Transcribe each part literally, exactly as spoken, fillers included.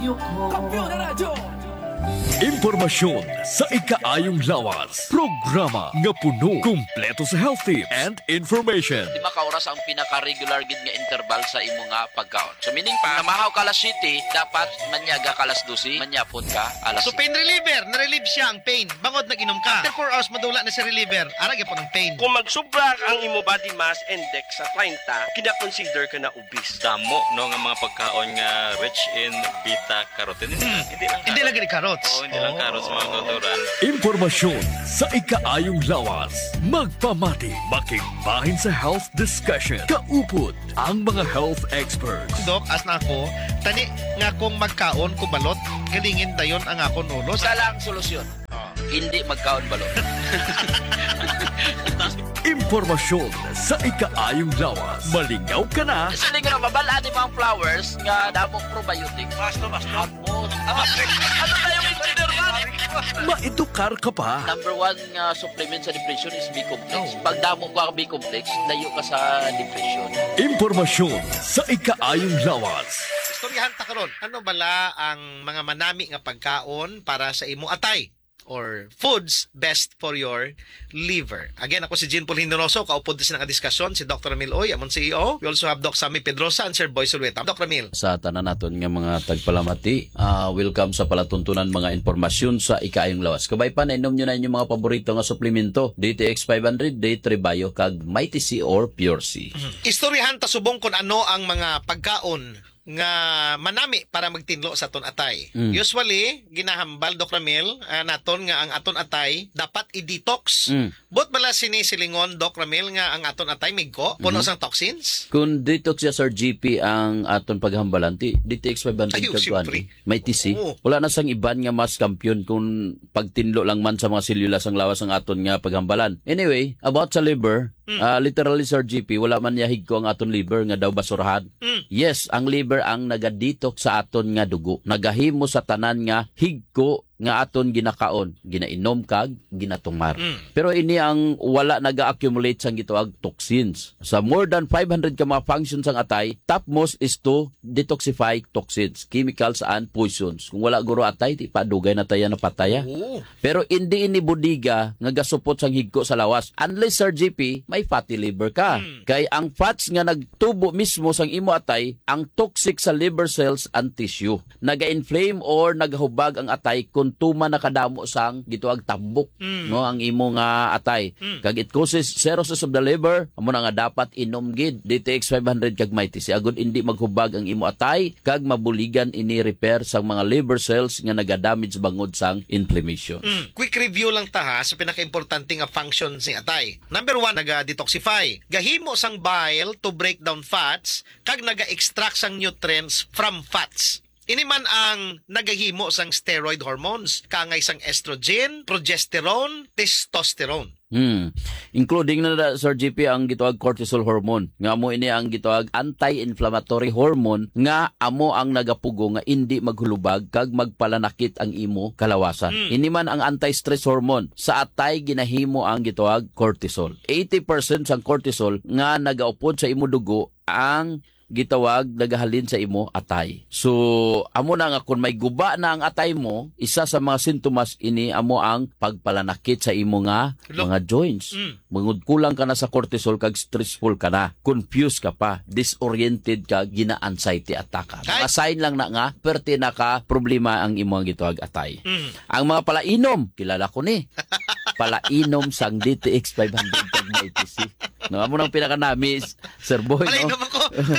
radyo ko. Kampiyon na radyo! Impormasyon sa ikaayong lawas. Programa nga puno, kumpleto sa health tips and information. Lima ka oras ang pinaka-regular gid nga interval sa imo nga pagkaon. So meaning pa, namahaw ka alas siyete, dapat manyaga ka alas dose, manyapon ka alas So pain reliever, na-relieve siya ang pain. Bangod nag-inom ka. After four hours, madula na si reliever. Arag po ng pain. Kung magsubra ang imo body mass index sa thirty, kina-consider ka na obese. Damo no nga mga pagkaon nga rich in beta carotene. Hmm. Hindi lang Hindi lagi ni carrots. Oo, hindi lang carrots mga kauturan. Impormasyon sa ikaayong lawas. Magpamati, makigbahin sa health discussion. Kaupod ang mga health experts. Dok, as na ako, tani nga kung magkaon ko balot, galingin dayon ang akon ulos. Isa lang solusyon. Hindi magkaon balot. Impormasyon sa ikaayong lawas. Malingaw ka na. Sa linggo na mabalaan ni mga flowers nga damong probiotic. Basta, basta. Hapon. Ano tayo engineer man? Maedukar ka pa. Number one nga supplement sa depression is B-complex. Pag damo ka B-complex, layo ka sa depression. Impormasyon sa ikaayong lawas. Istoryahan ta karon. Ano bala ang mga manami nga pagkaon para sa imo atay? Or foods best for your liver. Again, ako si Jean Paul Hindoroso, kaupod din sa nakadiskasyon, si Doctor Ramil Oy, among C E O. We also have Doc Sammy Pedrosa and Sir Boy Sulueta. Doctor Ramil. Sa tanan naton nga mga tagpalamati, uh, welcome sa palatuntunan mga impormasyon sa ikaayong lawas. Kabay pa, nainom nyo na inyong mga paborito nga suplemento. D T X five hundred, D three Bio, kag Mighty C or Pure C. Mm-hmm. Istoryahan ta subong kung ano ang mga pagkaon nga manami para magtinlo sa aton atay. Mm. Usually, ginahambal, Doc Ramil, uh, naton nga ang aton atay dapat i-detox. Mm. Bot bala sinisilingon, Doc Ramil, nga ang aton atay migko, puno mm-hmm. sang toxins? Kung detox ya Sir G P ang aton paghambalan, D T X five hundred kagwan, may T C. Oh. Wala na sang iban nga mas kampiyon kung pagtinlo lang man sa mga selula sang lawas ang aton nga paghambalan. Anyway, about sa liver, Mm. Uh, literally, Sir G P, wala man yahig ko ang aton liver nga daw basurahan. Mm. Yes, ang liver ang nagadetox sa aton nga dugo. Nagahimo sa tanan nga higko nga aton ginakaon, ginainom kag ginatumar. Mm. Pero ini ang wala naga-accumulate sang gituag toxins. Sa more than five hundred ka mga functions ang atay, topmost is to detoxify toxins, chemicals and poisons. Kung wala guro atay, di pa dugay na tayo na pataya. Oh. Pero hindi ini budiga nga gasupot sang higko sa lawas. Unless, Sir G P, may fatty liver ka. Mm. Kay ang fats nga nagtubo mismo sang imo atay, ang toxic sa liver cells and tissue. Naga-inflame or nagahubag ang atay kung tuma nakadamo sang gituag tambok mm. no ang imo nga atay. Mm. Kag it causes cirrhosis of the liver, amo na nga dapat inom gid D T X five hundred kag Mighty C agud hindi maghubag ang imo atay kag mabuligan ini repair sang mga liver cells nga nagadamage bangod sang inflammation. Mm. Quick review lang ta ha sa pinaka-importante nga function sing atay. Number one, naga-detoxify. Gahimo sang bile to break down fats kag naga-extract sang nutrients from fats. Ini man ang nagahimo sang steroid hormones, kangay sang estrogen, progesterone, testosterone. Hmm. Including na, Sir G P, ang gituag cortisol hormone. Nga mo ini ang gituag anti-inflammatory hormone nga amo ang nagapugo nga hindi maghulubag kag magpalanakit ang imo kalawasan. Hmm. Ini man ang anti-stress hormone. Sa atay ginahimo ang gituag cortisol. eighty percent sang cortisol nga nagaupod sa imo dugo ang gitawag nagahalin sa imo atay. So, amo na nga kung may guba na ang atay mo, isa sa mga sintomas ini amo ang pagpalanakit sa imo nga Look. mga joints. Mm. Mangudkulang ka na sa cortisol kag stressful ka na, confused ka pa, disoriented ka, gina-anxiety attack ka. Mga sign lang na nga, perte na ka, problema ang imo ang gitawag atay. Mm. Ang mga palainom, kilala ko ni. Palainom sang D T X five hundred kag Mighty C. No, amo nang pinaka-nami, Sir Boy. Palainom no? ako.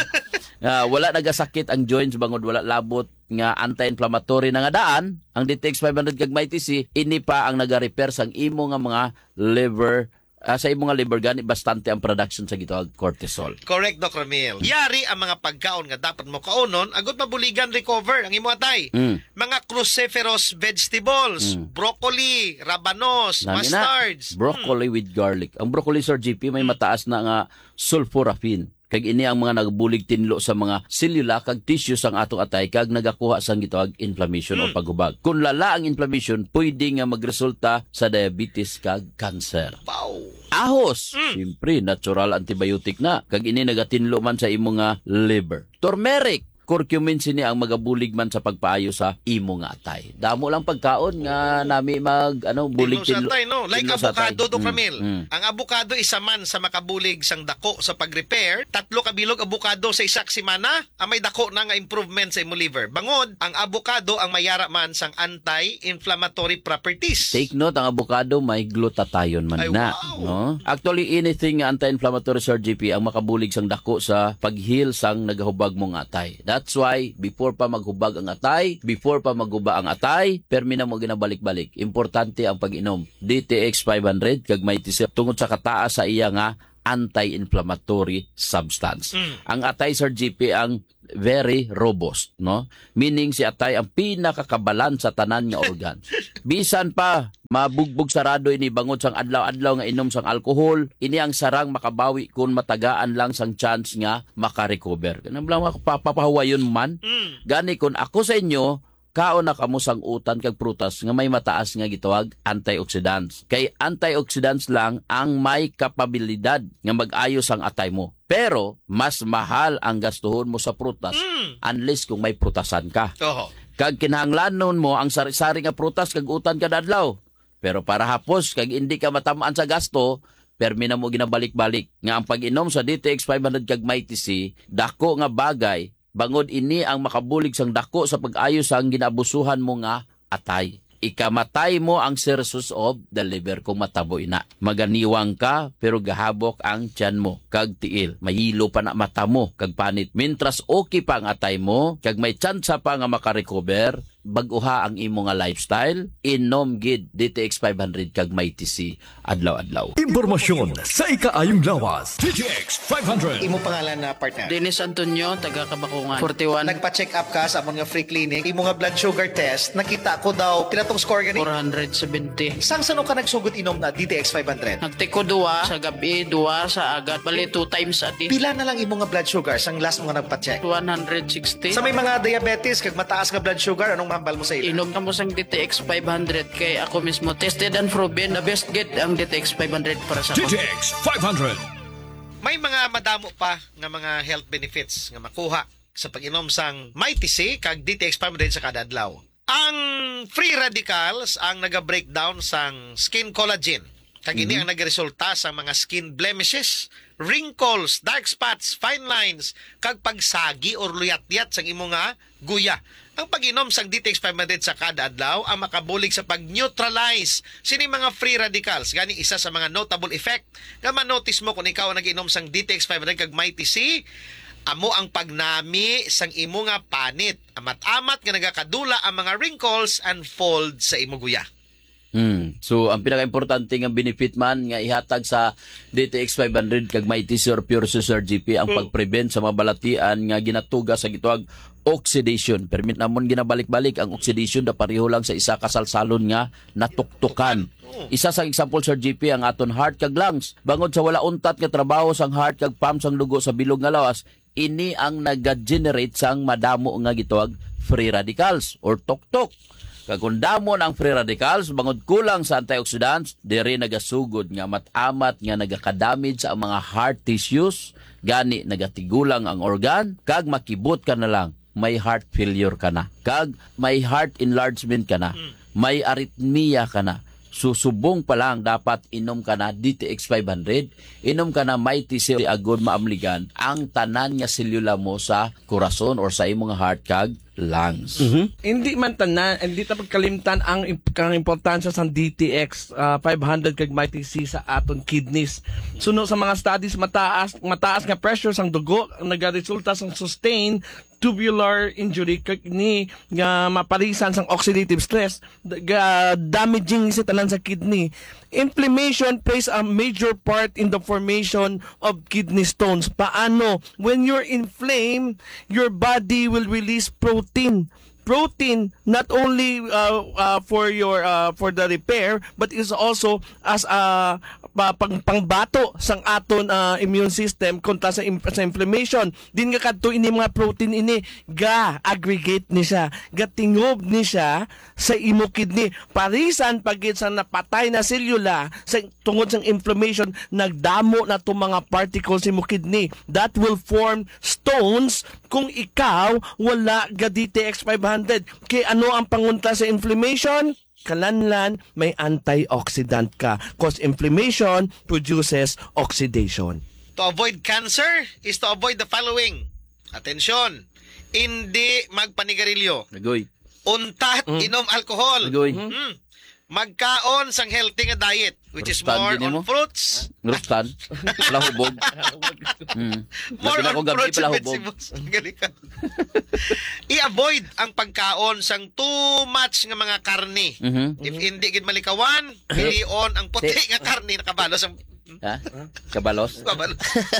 uh, wala nagasakit ang joints bangod wala labot nga anti-inflammatory na nga daan. Ang D T X five hundred kag Mighty C, ini pa ang naga-repair sang imo nga mga liver. Uh, sa imong nga liver gani bastante ang production sa gitawag cortisol. Correct, Doctor Ramil. Yari ang mga pagkaon nga dapat mo kaonon agot mabuligan recover ang imo atay. Mm. Mga cruciferous vegetables, mm. broccoli, rabanos, Lami mustards. Na, broccoli mm. with garlic. Ang broccoli, Sir G P, may mm. mataas na nga sulforaphane. Kag ini ang mga nagbulig tinlo sa mga selula kag tissues ang atong atay kag nagakuha sang gitawag inflammation mm. o paghubag. Kung lala ang inflammation, pwede nga magresulta sa diabetes kag cancer. Wow. Ahos, mm. siyempre natural antibiotic na kag ini nagatinlo man sa imo nga liver. Turmeric, curcumin sini ang magabulig man sa pagpaayo sa imo nga atay. Damo lang pagkaon nga nami mag ano bulig Tinlo sa atay, no? Like tinlo sa atay. avocado, Doc Mm, Ramil. mm. Ang avocado isa man sa makabulig sang dako sa pag-repair. Tatlo ka bilog avocado sa isak semana, ang may dako na nga improvement sa imo liver. Bangod, ang avocado ang mayara man sang anti-inflammatory properties. Take note, ang avocado may glutathione man Ay, na. wow. No? Actually, anything nga anti-inflammatory, Sir G P, ang makabulig sang dako sa pag-heal sang nagahubag mong atay. That's why, before pa maghubag ang atay, before pa maghuba ang atay, permi na mo ginabalik-balik. Importante ang pag-inom. D T X five hundred, kag may tisip, tungod sa kataas sa iya nga anti-inflammatory substance. Mm. Ang atay, Sir G P, ang very robust, no? Meaning si atay ang pinakakabalan sa tanan nga organ. Bisan pa mabugbog sarado ini bangod sang adlaw-adlaw nga inom sang alcohol, ini ang sarang makabawi kung matagaan lang sang chance nga makarecover. Kanang lang papapahawayon man. Mm. Gani kung ako sa inyo, kaon na kamo sang utan kag prutas nga may mataas nga gitawag antioxidants. Kay antioxidants lang ang may kapabilidad nga mag-ayos ang atay mo. Pero mas mahal ang gastuhon mo sa prutas Mm. unless kung may prutasan ka. Oho. Kag kinahanglanon mo ang sari-sari nga prutas kag utan kada adlaw. Pero para hapos kag hindi ka matamaan sa gasto, permi na mo ginabalik-balik nga ang pag-inom sa D T X five hundred kag Mighty C, dako nga bagay. Bangod ini ang makabulig sang dako sa pag-ayos sang ginabusuhan mo nga atay. Ikamatay mo ang cirrhosis of the liver kung matabo ina. Maganiwang ka pero gahabok ang tiyan mo kag tiil. Mahilo pa na mata mo kag panit. Mintras okay pa ang atay mo kag may tsansa pa nga makarecover, bag-uha ang imo nga lifestyle, inom gid D T X five hundred kag Mighty C adlaw-adlaw. Impormasyon sa ikaayong lawas. D T X five hundred. Imo pangalan na partner. Dennis Antonio, taga Kabakungan. forty-one, Nagpa-check up ka sa amon nga free clinic, imo nga blood sugar test, nakita ko daw pinatong score gani. four seventy. Sang sano ka nagsugod inom na D T X five hundred? Nagtiko duwa sa gabi, duwa sa agat. Bali, two times a day. Pila na lang imo nga blood sugar sang last mo nga nagpa-check? one sixty. Sa may mga diabetes kag mataas nga blood sugar, anong mambal mo sa ila? Inom ka mo sang D T X five hundred kay ako mismo tested and proven the best get ang D T X five hundred para sa D T ako. X five hundred. May mga madamo pa nga mga health benefits nga makuha sa pag-inom sang Mighty C kag D T X five hundred sa kada adlaw. Ang free radicals ang naga-breakdown sang skin collagen. Kag ini ang nagresulta sa mga skin blemishes, wrinkles, dark spots, fine lines, kag pagsagi or luyat-yat sang imo nga guya. Ang pag-inom sang D T X five hundred sa kada adlaw ang makabulig sa pag-neutralize sini mga free radicals. Gani isa sa mga notable effect nga ma-notice mo kung ikaw ang nag-inom sang D T X five hundred kag Mighty C, amo ang pagnami sang imo nga panit. Amat-amat nga nagakadula ang mga wrinkles and folds sa imo guya. Hmm. So, ang pinaka-importante nga benefit man nga ihatag sa D T X five hundred kag Mighty C or Pure Sir G P ang pag-prevent sa mabalatian nga ginatuga sa gituwag oxidation. Permit namon ginabalik-balik ang oxidation da pareho lang sa isa ka salsalon nga natuktukan. Isa sa example Sir G P ang aton heart kag lungs. Bangod sa wala untat nga trabaho sang heart kag pump sang dugo sa bilog nga lawas, ini ang nag-generate sang madamo nga gituwag free radicals or tuktok. Kag kung damo ang free radicals, bangod kulang sa antioxidants, diri nagasugod nga matamat nga nagaka-damage sa mga heart tissues, gani nagatigulang ang organ, kag makibot ka na lang, may heart failure ka na, kag may heart enlargement ka na, may arrhythmia ka na. Susubong pa lang dapat inom ka na D T X five hundred, inom ka na Mighty C agud maamligan ang tanan nga selula mo sa korason or sa imong heart kag lungs. Mm-hmm. Hindi man tanan, hindi ta pagkalimtan ang kang importansya sa D T X uh, five hundred kag Mighty C sa aton kidneys. Suno sa mga studies mataas mataas nga pressure sang dugo ang nagaresulta sang sustained tubular injury kag ni nga maparisan sang oxidative stress ga damaging sa tanan sa kidney. Inflammation plays a major part in the formation of kidney stones. Paano? When you're inflamed, your body will release protein. Protein not only uh, uh, for your uh, for the repair but is also as a uh, pang pangbato sang aton uh, immune system kontra sa, im- sa inflammation. Din nga kadto ini mga protein ini ga aggregate ni siya, ga tingob ni siya sa imo kidney. Parisan pagid sa napatay na selula sa tungod sang inflammation nagdamo na to mga particles sa imo kidney that will form stones kung ikaw wala ga D T X five hundred. Kay ano ang pangunta sa inflammation? Kalanlan, may antioxidant ka. Cause inflammation produces oxidation. To avoid cancer is to avoid the following. Atensyon, hindi magpanigarilyo. Nagoy. Untat, inom alcohol. Nagoy. Mm. Magkaon sang healthy nga diet, which is Rustan more din mo? on fruits. Ngrustan. Palahubog. Mm. More Labi na on ako gabi, fruits and palahubog. vegetables. Galing ka. I-avoid ang pagkaon sang too much nga mga karne. Mhm. If hindi gid malikawan, pilion ang puti nga karne nakabalo sa Ha? Kabalos? kabalo.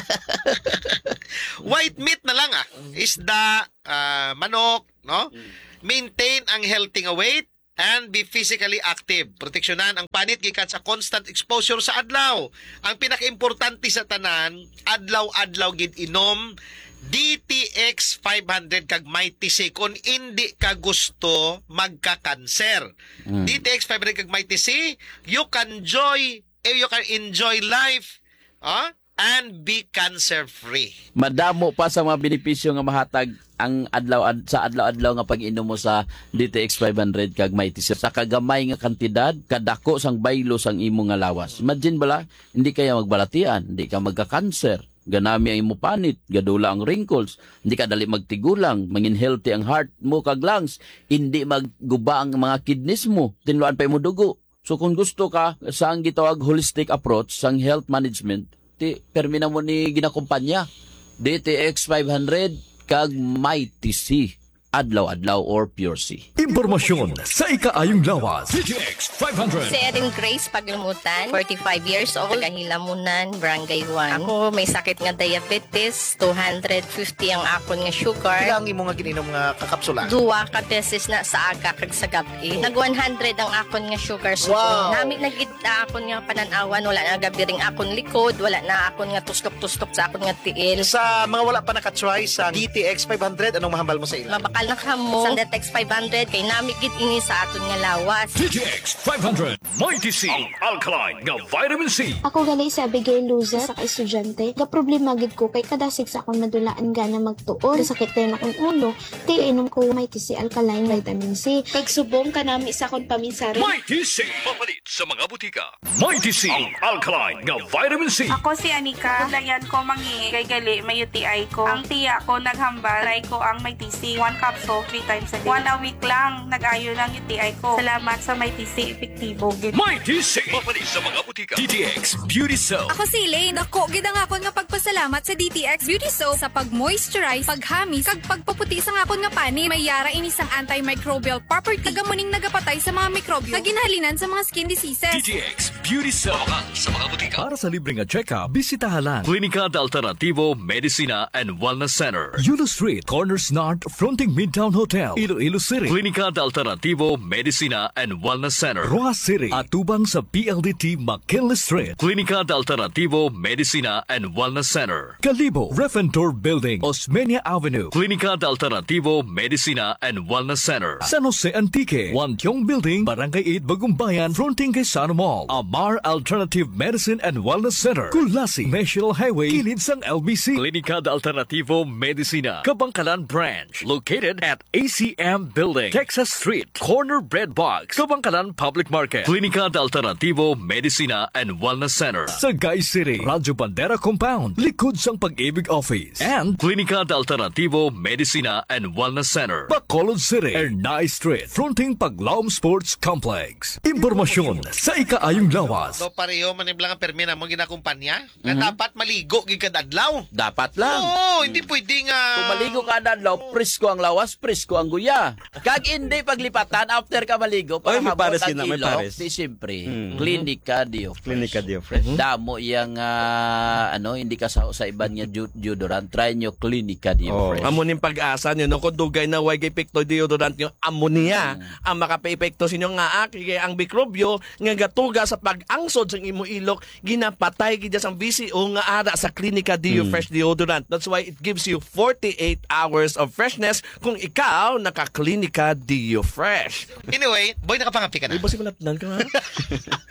White meat na lang ah. Isda, ah, manok, no? Maintain ang healthy nga weight and be physically active. Proteksyonan ang panit gikan sa constant exposure sa adlaw. Ang pinakaimportante sa tanan, adlaw-adlaw gid inom D T X five hundred kag Mighty C kung hindi ka gusto magka-cancer. Mm. D T X five hundred kag Mighty C, you can enjoy eh, you can enjoy life, ah, and be cancer-free. Madamo pa sa mga benepisyo nga mahatag ang adlaw ad, sa adlaw-adlaw nga pag-inom mo sa D T X five hundred kag Mighty C. Sa kagamay nga kantidad, kadako sang baylo sang imo nga lawas. Imagine bala, hindi kaya magbalatian, hindi ka magka-cancer. Ganami ang imo panit, gadula ang wrinkles, hindi ka dali magtigulang, mangin healthy ang heart mo kag lungs, hindi magguba ang mga kidneys mo, tinluan pa imo dugo. So kung gusto ka sa ang gitawag holistic approach sang health management, ti permina mo ni ginakumpanya D T X five hundred kag Mighty C, adlaw-adlaw or Pure C. Impormasyon sa ikaayong lawas. D T X five hundred. Si Erin Grace Paglumutan, forty-five years old, Hilamunan, Barangay one. Ako may sakit nga diabetes, two hundred fifty ang akon nga sugar. Ilang imo nga gininom nga kakapsula? Duwa ka beses na sa aga kag sa gabi. Nag one hundred ang akon nga sugar. So, Wow. nami nagid na akon nga pananawan, wala na gabi ring akon likod, wala na akon nga tustok-tustok sa akon nga tiil. Sa mga wala pa nakatry sa D T X five hundred, anong mahambal mo sa ila? Mabakal na kamo sa D T X five hundred kay nami gid ini sa aton nga lawas. D T X five hundred. Mighty C. Ang alkaline nga vitamin C. Ako gali sa Abigail Luza sa estudyante. Ga problema gid ko kay kada six akong madulaan gana magtuon. Sakit din akong ulo. Ti inom ko Mighty C alkaline vitamin C. Kag subong kanami sa akong paminsari. Mighty C. Papalit sa mga butika. Mighty C. Ang alkaline nga vitamin C. Ako si Anika. Dayan ko mangi kay gali may U T I ko. Ang tiya ko naghambal. Try ko ang Mighty C. One capsule three times a day. One a week lang. Nag-ayo lang U T I ko. Salamat sa Mighty C. Epektibo gid. Mighty C. Papalit sa mga butika. D T X Beauty Soap. Ako si Elaine. Ako, gid ang akon nga pagpasalamat sa D T X Beauty Soap sa pag-moisturize, paghamis, kag pagpaputi sa akon nga pani. May yara ini sang antimicrobial property. Tagamuning nagapatay sa mga mikrobyo. Kaginhalinan sa mga skin diseases. D T X Beauty Soap. Sa mga butika. Para sa libreng check-up, bisitahan lang Klinika de Alternativo Medicina and Wellness Center. Yulo Street, Corners North, fronting Midtown Hotel, Iloilo City. Klinika de Alternativo Medicina and Wellness Center. Roa City, atubang sa P L D T McKinley Street. Klinika de Alternativo Medicina and Wellness Center. Kalibo, Refentor Building, Osmeña Avenue. Klinika de Alternativo Medicina and Wellness Center. San Jose Antique, Wantiong Building, Barangay eight, Bagumbayan, fronting kay Sano Mall. Amar Alternative Medicine and Wellness Center. Kulasi, National Highway, kilid sang L B C. Klinika de Alternativo Medicina, Kabangkalan Branch. Located at A C M Building, Texas Street, Corner Bread Box, Kabangkalan Public Market. Klinika de Alternativo Medicina and Wellness Center. Sagay City, Radyo Bandera Compound, likod sang Pag-ibig Office. And Klinika de Alternativo Medicina and Wellness Center. Bacolod City, Ernay Street, fronting Paglaom Sports Complex. Impormasyon sa ikaayong lawas. Do pareho maniblang ang permina mo ginakumpanya. Nga dapat maligo gid kad adlaw. Dapat lang. Oo, hindi pwede nga. Kung maligo ka na adlaw, presko ang lawas, presko ang guya. Kag hindi paglipatan, after ka maligo, Oy, may pahabot pares ang yun na, may ilok, pares. di siyempre, Mm. Klinika Diofresh. Klinika Diofresh. Damo yang ah, ano, hindi ka sa, sa iban nga ju- deodorant, try nyo Klinika Diofresh. Amo ning pag-asa nyo, no? Kung dugay na way epekto deodorant nyo, ammonia ang makapaepekto sa inyo nga aki, kaya ang mikrobyo nga gatuga sa pag-angsod sa imo ilok, ginapatay gid sa B C O nga ara sa Klinika Diofresh deodorant. That's why it gives you forty-eight hours of freshness kung ikaw naka-Klinika Diofresh. Anyway, boy nakapangapi ka na. Ibo si manatnan ka ha?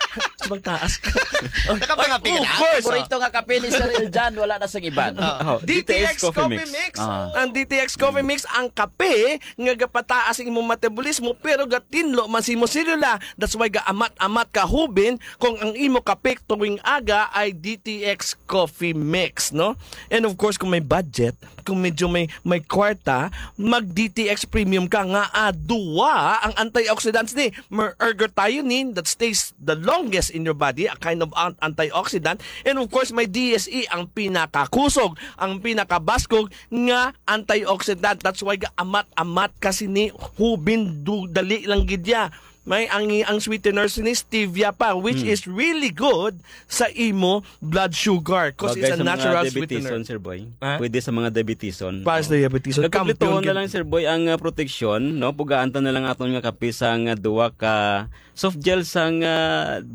magtaas ka. Nakapangapi ka na. Of course. Paborito nga kape ni Sir Eljan, wala na sang iban. Oh, D T X Coffee Mix. Ah. Ang D T X Coffee Mix, ang kape nga gapataas ang imong metabolismo pero gatinlo man si mo selula. That's why gaamat-amat ka hubin kung ang imo kape tuwing aga ay D T X Coffee Mix, no? And of course, kung may budget, kung medyo may may kwarta, mag D T X Premium ka nga aduwa ang antioxidants ni mer-ergothioneine that stays the longest in your body, a kind of antioxidant. And of course, may D S E ang pinakakusog, ang pinakabaskog nga antioxidant. That's why amat-amat kasi ni hubin du, dali lang gidya. May ang ang sweetener ni stevia pa, which Hmm. is really good sa imo blood sugar because it's a natural sweetener. Sir Boy. Ha? Pwede sa mga diabeteson. Para sa diabeteson. Nagkaplituhon na lang Sir Boy ang uh, protection, no? Pugaan ta na lang aton nga kape sa nga duwa ka soft gel sang uh,